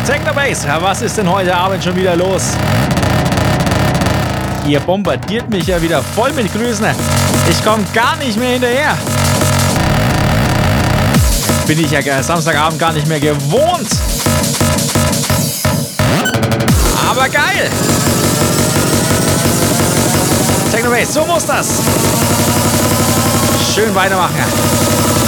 Technobase, was ist denn heute Abend schon wieder los? Ihr bombardiert mich ja wieder voll mit Grüßen. Ich komme gar nicht mehr hinterher. Bin ich ja Samstagabend gar nicht mehr gewohnt. Aber geil. Technobase, so muss das. Schön weitermachen.